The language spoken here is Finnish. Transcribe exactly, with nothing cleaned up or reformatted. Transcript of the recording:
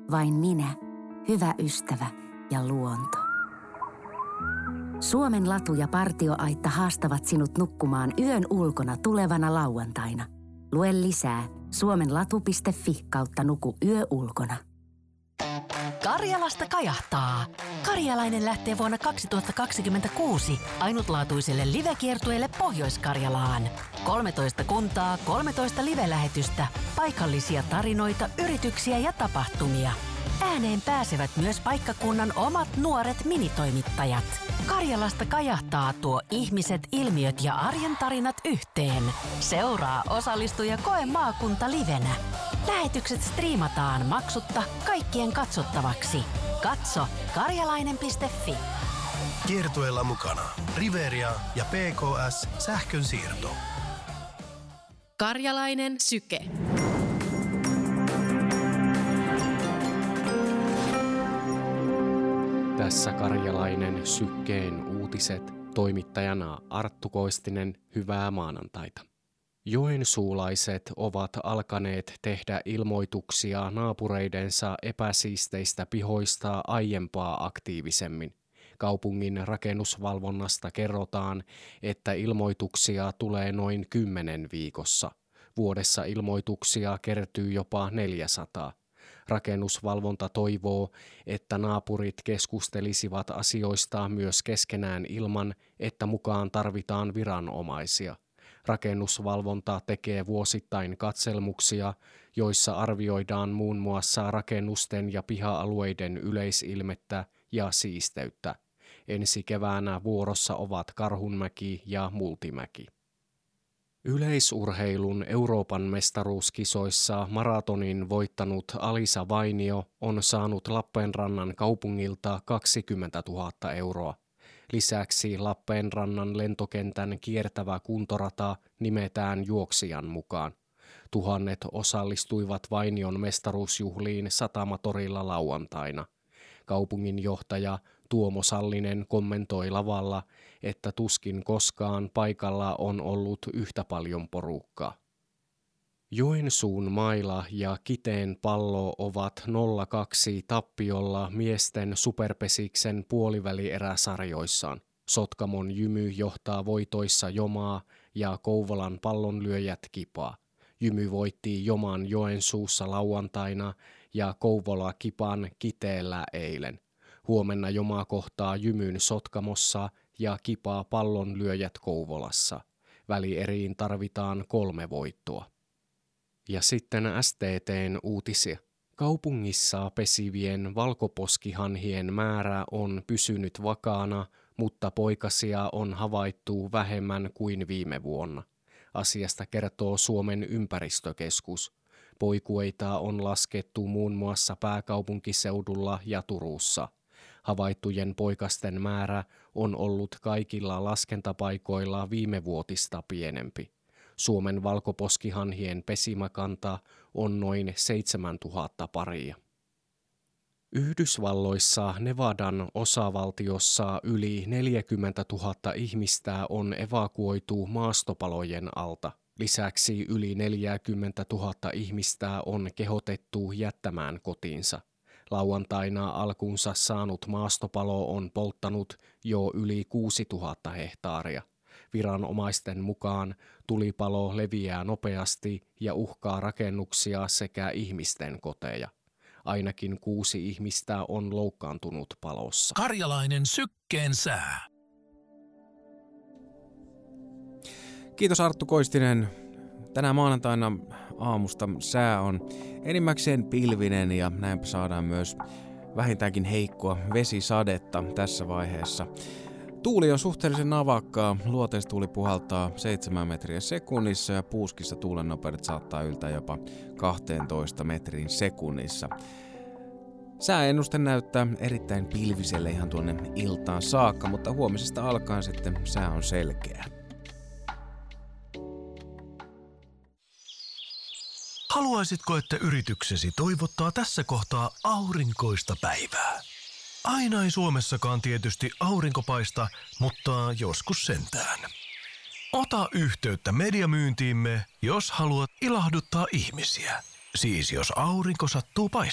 vain minä, hyvä ystävä ja luonto. Suomen latu ja partioaitta haastavat sinut nukkumaan yön ulkona tulevana lauantaina. Lue lisää suomenlatu piste fi kautta nuku yö ulkona. Karjalasta kajahtaa. Karjalainen lähtee vuonna kaksituhattakaksikymmentäkuusi ainutlaatuiselle livekiertueelle Pohjois-Karjalaan. kolmetoista kuntaa, kolmetoista live-lähetystä, paikallisia tarinoita, yrityksiä ja tapahtumia. Ääneen pääsevät myös paikkakunnan omat nuoret minitoimittajat. Karjalasta kajahtaa tuo ihmiset, ilmiöt ja arjen tarinat yhteen. Seuraa, osallistu ja koe maakunta livenä. Lähetykset striimataan maksutta kaikkien katsottavaksi. Katso karjalainen piste fi. Kiertueella mukana Riveria ja P K S Sähkönsiirto. Karjalainen syke. Tässä Karjalainen sykkeen uutiset, toimittajana Arttu Koistinen, hyvää maanantaita. Joensuulaiset ovat alkaneet tehdä ilmoituksia naapureidensa epäsiisteistä pihoista aiempaa aktiivisemmin. Kaupungin rakennusvalvonnasta kerrotaan, että ilmoituksia tulee noin kymmenen viikossa. Vuodessa ilmoituksia kertyy jopa neljäsataa. Rakennusvalvonta toivoo, että naapurit keskustelisivat asioista myös keskenään ilman, että mukaan tarvitaan viranomaisia. Rakennusvalvonta tekee vuosittain katselmuksia, joissa arvioidaan muun muassa rakennusten ja piha-alueiden yleisilmettä ja siisteyttä. Ensi keväänä vuorossa ovat Karhunmäki ja Multimäki. Yleisurheilun Euroopan mestaruuskisoissa maratonin voittanut Alisa Vainio on saanut Lappeenrannan kaupungilta kaksikymmentätuhatta euroa. Lisäksi Lappeenrannan lentokentän kiertävä kuntorata nimetään juoksijan mukaan. Tuhannet osallistuivat Vainion mestaruusjuhliin Satamatorilla lauantaina. Kaupunginjohtaja Tuomo Sallinen kommentoi lavalla, että tuskin koskaan paikalla on ollut yhtä paljon porukkaa. Joensuun Maila ja Kiteen Pallo ovat nolla kaksi tappiolla miesten superpesiksen puolivälieräsarjoissaan. Sotkamon Jymy johtaa voitoissa Jomaa ja Kouvolan Pallonlyöjät Kipaa. Jymy voitti Joman Joensuussa lauantaina ja Kouvola Kipan Kiteellä eilen. Huomenna Joma kohtaa Jymyn Sotkamossa ja Kipaa Pallonlyöjät Kouvolassa. Välieriin tarvitaan kolme voittoa. Ja sitten S T T:n uutisia. Kaupungissa pesivien valkoposkihanhien määrä on pysynyt vakaana, mutta poikasia on havaittu vähemmän kuin viime vuonna. Asiasta kertoo Suomen ympäristökeskus. Poikueita on laskettu muun muassa pääkaupunkiseudulla ja Turussa. Havaittujen poikasten määrä on ollut kaikilla laskentapaikoilla viime vuotista pienempi. Suomen valkoposkihanhien pesimäkanta on noin seitsemäntuhatta paria. Yhdysvalloissa Nevadan osavaltiossa yli neljäkymmentätuhatta ihmistä on evakuoitu maastopalojen alta. Lisäksi yli neljäkymmentätuhatta ihmistä on kehotettu jättämään kotiinsa. Lauantaina alkunsa saanut maastopalo on polttanut jo yli kuusituhatta hehtaaria. Viranomaisten mukaan tulipalo leviää nopeasti ja uhkaa rakennuksia sekä ihmisten koteja. Ainakin kuusi ihmistä on loukkaantunut palossa. Karjalainen sykkeen sää. Kiitos Arttu Koistinen. Tänään maanantaina aamusta sää on enimmäkseen pilvinen ja näinpä saadaan myös vähintäänkin heikkoa vesisadetta tässä vaiheessa. Tuuli on suhteellisen navakkaa, luoteistuuli puhaltaa seitsemän metriä sekunnissa ja puuskissa tuulen nopeudet saattaa yltää jopa kaksitoista metrin sekunnissa. Sääennuste näyttää erittäin pilviselle ihan tuonne iltaan saakka, mutta huomisesta alkaen sitten sää on selkeä. Haluaisitko, että yrityksesi toivottaa tässä kohtaa aurinkoista päivää? Aina ei Suomessakaan tietysti aurinko paista, mutta joskus sentään. Ota yhteyttä mediamyyntiimme, jos haluat ilahduttaa ihmisiä. Siis jos aurinko sattuu paistamaan.